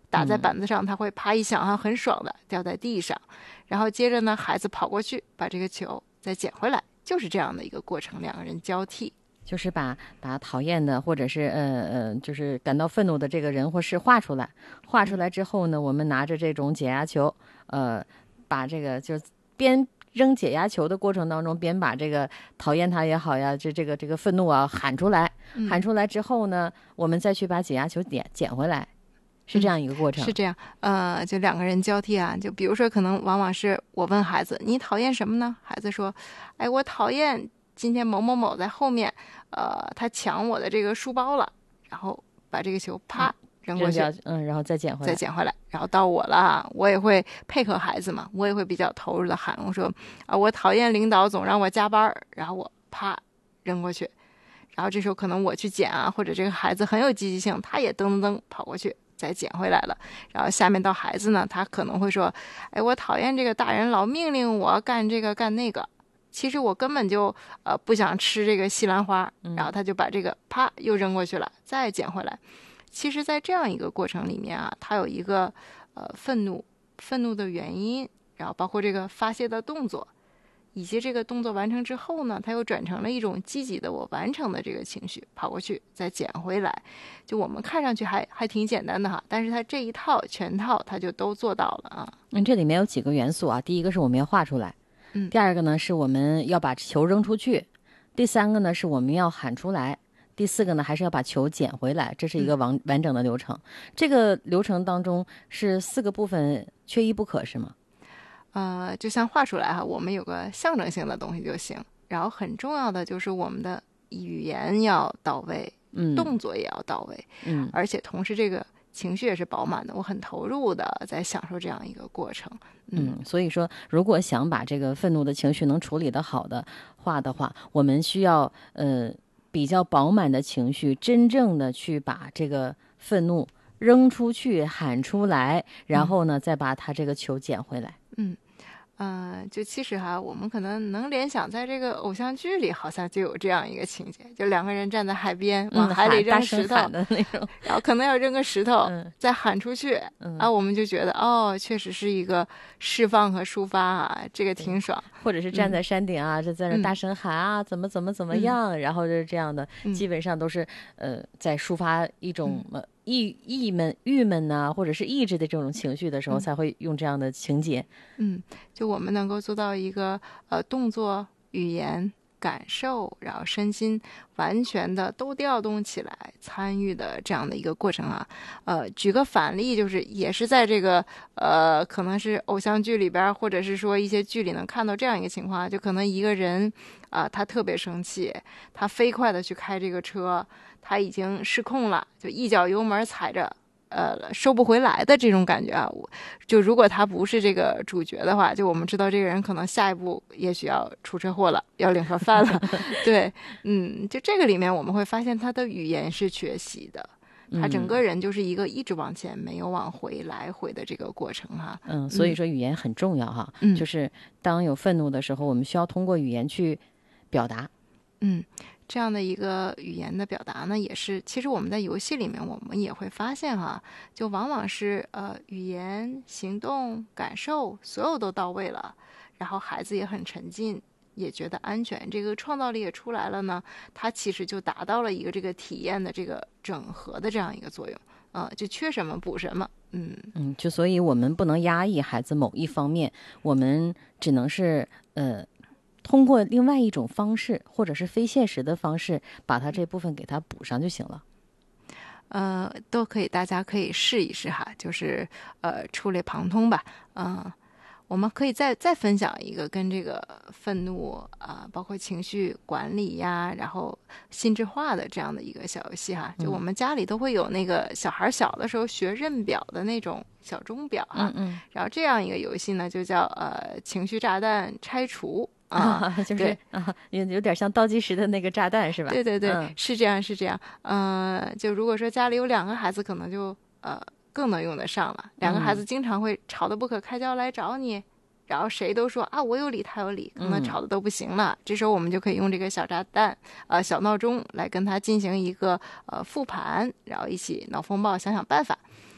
打在板子上，它会啪一响，很爽的掉在地上。然后接着呢，孩子跑过去把这个球再捡回来，就是这样的一个过程，两个人交替。 就是把讨厌的或者是就是感到愤怒的这个人或事画出来，画出来之后呢，我们拿着这种解压球，把这个就是边扔解压球的过程当中，边把这个讨厌他也好呀，这个愤怒啊喊出来，喊出来之后呢，我们再去把解压球捡回来，是这样一个过程。 是这样，就两个人交替啊，就比如说可能往往是我问孩子，你讨厌什么呢？孩子说，哎，我讨厌今天某某某在后面，他抢我的这个书包了，然后把这个球啪扔过去， 然后再捡回来， 然后到我了，我也会配合孩子嘛，我也会比较投入的喊，我说啊，我讨厌领导总让我加班，然后我啪扔过去，然后这时候可能我去捡啊，或者这个孩子很有积极性，他也噔噔噔跑过去再捡回来了。然后下面到孩子呢，他可能会说，哎，我讨厌这个大人老命令我干这个干那个，其实我根本就不想吃这个西兰花，然后他就把这个啪又扔过去了，再捡回来。其实在这样一个过程里面啊，他有一个愤怒的原因，然后包括这个发泄的动作，以及这个动作完成之后呢，他又转成了一种积极的我完成的这个情绪，跑过去再捡回来。就我们看上去还挺简单的哈，但是他这一套全套他就都做到了啊。 这里面有几个元素啊，第一个是我们要画出来，第二个呢是我们要把球扔出去，第三个呢是我们要喊出来，第四个呢还是要把球捡回来，这是一个完整的流程。这个流程当中是4个部分缺一不可，是吗？ 就像画出来哈，我们有个象征性的东西就行。然后很重要的就是我们的语言要到位，动作也要到位，而且同时这个情绪也是饱满的，我很投入的在享受这样一个过程。 所以说，如果想把这个愤怒的情绪能处理得好的话，我们需要比较饱满的情绪，真正的去把这个愤怒扔出去，喊出来，然后呢，再把它这个球捡回来。 就其实哈，我们可能能联想，在这个偶像剧里好像就有这样一个情节，就两个人站在海边，往海里扔石头的那种， 然后可能要扔个石头，再喊出去，我们就觉得确实是一个释放和抒发啊，这个挺爽。 或者是站在山顶啊，就在那大声喊啊，怎么样，然后就是这样的，基本上都是在抒发一种郁闷呐，或者是抑制的这种情绪的时候，才会用这样的情节。 就我们能够做到一个动作、语言、感受，然后身心完全的都调动起来参与的这样的一个过程啊。举个反例，就是也是在这个可能是偶像剧里边，或者是说一些剧里能看到这样一个情况，就可能一个人他特别生气，他飞快的去开这个车，他已经失控了，就一脚油门踩着。收不回来的这种感觉啊，就如果他不是这个主角的话，就我们知道这个人可能下一步也许要出车祸了，要领盒饭了。对，就这个里面我们会发现他的语言是缺席的，他整个人就是一个一直往前没有往回来回的这个过程哈。 所以说语言很重要哈，就是当有愤怒的时候，我们需要通过语言去表达。 这样的一个语言的表达呢，也是其实我们在游戏里面我们也会发现哈，就往往是语言、行动、感受所有都到位了，然后孩子也很沉浸，也觉得安全，这个创造力也出来了呢，它其实就达到了一个这个体验的这个整合的这样一个作用。就缺什么补什么。 就所以我们不能压抑孩子某一方面，我们只能是通过另外一种方式，或者是非现实的方式，把它这部分给它补上就行了。 都可以，大家可以试一试哈，就是触类旁通吧。我们可以再分享一个跟这个愤怒包括情绪管理呀，然后心智化的这样的一个小游戏哈。就我们家里都会有那个小孩小的时候学认表的那种小钟表哈。然后这样一个游戏呢，就叫情绪炸弹拆除。 就是有点像倒计时的那个炸弹是吧？ 对对对，是这样是这样。就如果说家里有2个孩子，可能就更能用得上了。2个孩子经常会吵得不可开交来找你，然后谁都说我有理他有理，可能吵得都不行了。这时候我们就可以用这个小炸弹小闹钟来跟他进行一个复盘，然后一起脑风暴想想办法。